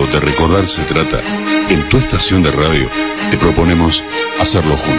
de recordar se trata, en tu estación de radio te proponemos hacerlo juntos.